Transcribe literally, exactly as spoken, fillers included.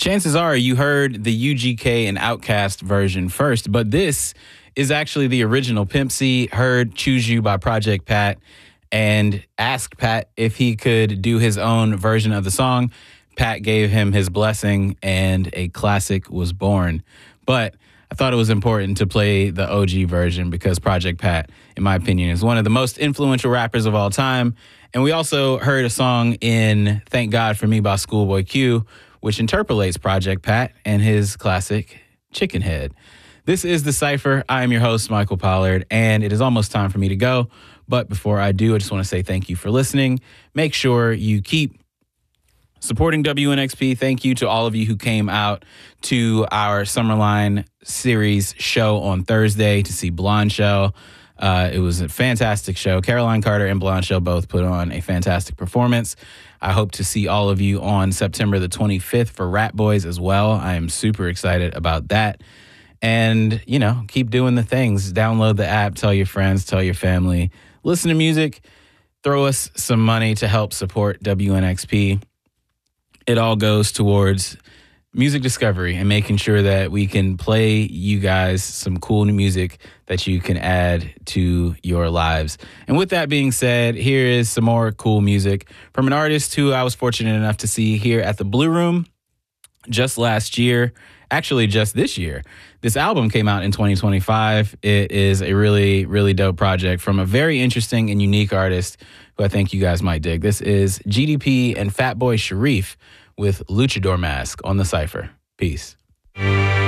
Chances are you heard the U G K and Outkast version first, but this is actually the original. Pimp C heard Choose You by Project Pat and asked Pat if he could do his own version of the song. Pat gave him his blessing, and a classic was born. But I thought it was important to play the O G version because Project Pat, in my opinion, is one of the most influential rappers of all time. And we also heard a song in Thank God for Me by Schoolboy Q, which interpolates Project Pat and his classic Chicken Head. This is The Cypher. I am your host, Michael Pollard, and it is almost time for me to go. But before I do, I just want to say thank you for listening. Make sure you keep supporting W N X P. Thank you to all of you who came out to our Summerline series show on Thursday to see Blonde Shell. Uh, it was a fantastic show. Caroline Carter and Blonde Shell both put on a fantastic performance. I hope to see all of you on September the twenty-fifth for Rat Boys as well. I am super excited about that. And, you know, keep doing the things. Download the app, tell your friends, tell your family, listen to music, throw us some money to help support W N X P. It all goes towards music discovery and making sure that we can play you guys some cool new music that you can add to your lives. And with that being said, here is some more cool music from an artist who I was fortunate enough to see here at the Blue Room just last year, actually just this year. This album came out in twenty twenty-five. It is a really, really dope project from a very interesting and unique artist who I think you guys might dig. This is G D P and Fatboy Sharif with Luchador Mask on The Cypher. Peace.